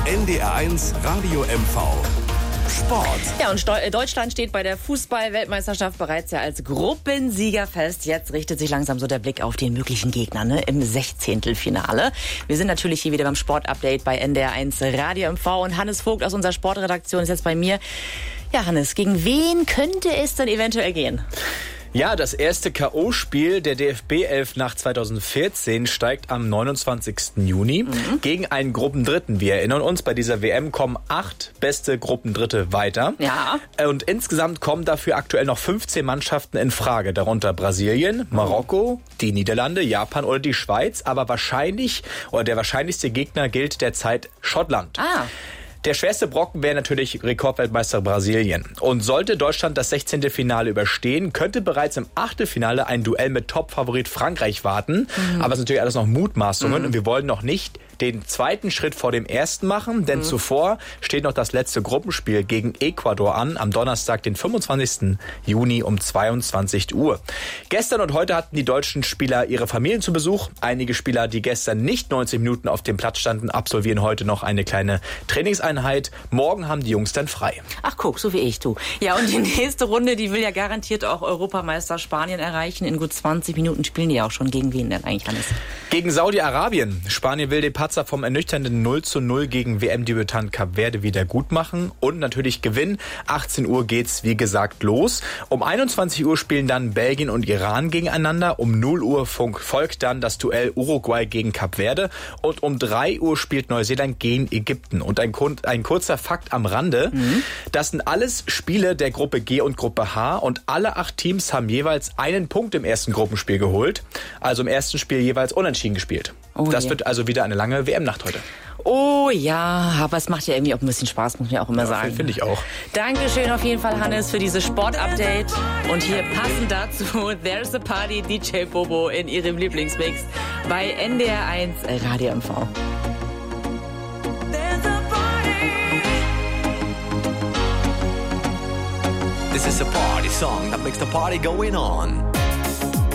NDR1 Radio MV. Sport. Ja, und Deutschland steht bei der Fußball-Weltmeisterschaft bereits ja als Gruppensieger fest. Jetzt richtet sich langsam so der Blick auf den möglichen Gegner, im 16. Wir sind natürlich hier wieder beim Sportupdate bei NDR1 Radio MV und Hannes Vogt aus unserer Sportredaktion ist jetzt bei mir. Ja, Hannes, gegen wen könnte es denn eventuell gehen? Ja, das erste K.O.-Spiel der DFB-11 nach 2014 steigt am 29. Juni gegen einen Gruppendritten. Wir erinnern uns, bei dieser WM kommen 8 beste Gruppendritte weiter. Ja. Und insgesamt kommen dafür aktuell noch 15 Mannschaften in Frage. Darunter Brasilien, Marokko, die Niederlande, Japan oder die Schweiz. Aber der wahrscheinlichste Gegner gilt derzeit Schottland. Der schwerste Brocken wäre natürlich Rekordweltmeister Brasilien. Und sollte Deutschland das 16. Finale überstehen, könnte bereits im Achtelfinale ein Duell mit Topfavorit Frankreich warten. Aber es ist natürlich alles noch Mutmaßungen und wir wollen noch nicht den zweiten Schritt vor dem ersten machen, denn zuvor steht noch das letzte Gruppenspiel gegen Ecuador an, am Donnerstag, den 25. Juni um 22 Uhr. Gestern und heute hatten die deutschen Spieler ihre Familien zu Besuch. Einige Spieler, die gestern nicht 90 Minuten auf dem Platz standen, absolvieren heute noch eine kleine Trainingseinheit. Morgen haben die Jungs dann frei. Ach guck, so wie ich, du. Ja, und die nächste Runde, die will ja garantiert auch Europameister Spanien erreichen. In gut 20 Minuten spielen die ja auch schon. Gegen wen denn eigentlich, Hannes? Gegen Saudi-Arabien. Spanien will den Patzer vom ernüchternden 0:0 gegen WM-Debütant Kap Verde wieder gut machen und natürlich gewinnen. 18 Uhr geht's, wie gesagt, los. Um 21 Uhr spielen dann Belgien und Iran gegeneinander. Um 0 Uhr folgt dann das Duell Uruguay gegen Kap Verde. Und um 3 Uhr spielt Neuseeland gegen Ägypten. Und ein kurzer Fakt am Rande. Das sind alles Spiele der Gruppe G und Gruppe H. Und alle 8 Teams haben jeweils einen Punkt im ersten Gruppenspiel geholt. Also im ersten Spiel jeweils unentschieden gespielt. Das wird also wieder eine lange WM-Nacht heute. Oh ja, aber es macht ja irgendwie auch ein bisschen Spaß, muss man ja auch immer sagen. Finde ich auch. Dankeschön auf jeden Fall, Hannes, für dieses Sport-Update. Und hier passend dazu, There's a Party, DJ Bobo in ihrem Lieblingsmix bei NDR1 Radio MV. This is a party song that makes the party going on.